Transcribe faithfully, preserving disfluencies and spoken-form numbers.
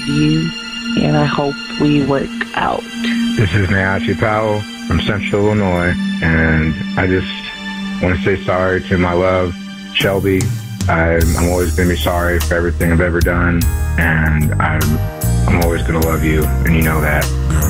you, and I hope we work out. This is Nayachi Powell from Central Illinois, and I just want to say sorry to my love, Shelby. I'm, I'm always going to be sorry for everything I've ever done, and I'm, I'm always going to love you, and you know that.